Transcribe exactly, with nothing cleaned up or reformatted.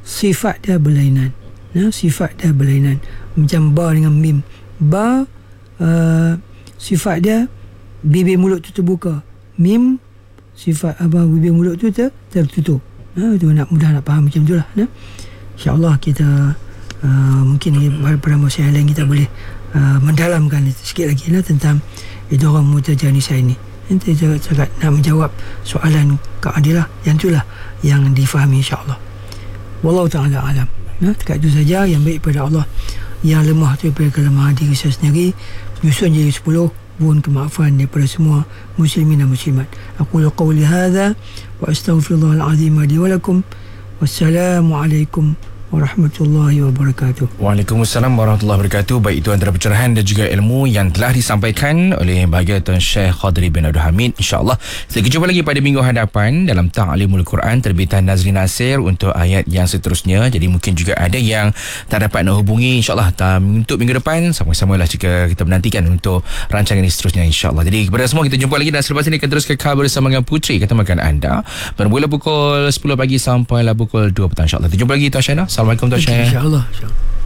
sifat dia berlainan. Ya, sifat dia berlainan. Macam ba dengan mim. Ba uh, sifat dia bibir mulut tu terbuka. Mim sifat apa bibir mulut tu ter, tertutup. Ha, tu nak mudah nak faham macam itulah. Ya. InsyaAllah kita uh, mungkin pada masa yang lain kita boleh uh, mendalamkan sikit lagi lah tentang idgham mutajanisah ini. Nanti sangat nak menjawab soalan keadilah yang itulah yang difahami insyaAllah. Wallahu ta'ala alam. Nah, dekat itu saja. Yang baik pada Allah, yang lemah tu daripada kelemahan diri saya sendiri, nyusun jadi sepuluh, mohon kemaafan daripada semua muslimin dan muslimat. Aku qawli hadza wa astaghfirullahal azim li wa lakum. Wassalamualaikum warahmatullahi wabarakatuh. Waalaikumsalam warahmatullahi wabarakatuh. Baik, itu antara pencerahan dan juga ilmu yang telah disampaikan oleh baginda Tuan Syekh Khadri bin Abdul Hamid. InsyaAllah kita jumpa lagi pada minggu hadapan dalam Ta'limul Quran terbitan Nazrin Nasir untuk ayat yang seterusnya. Jadi mungkin juga ada yang tak dapat nak hubungi, InsyaAllah untuk minggu depan sama-sama lah jika kita menantikan untuk rancangan ini seterusnya, InsyaAllah. Jadi kepada semua kita jumpa lagi dan selepas ini akan terus kekal bersama dengan Puteri Kata Makan anda bermula pukul sepuluh pagi sampailah pukul dua petang, InsyaAllah. Kita jumpa lagi Tuan Syekh. Assalamualaikum Tuan Syekh. InsyaAllah. InsyaAllah.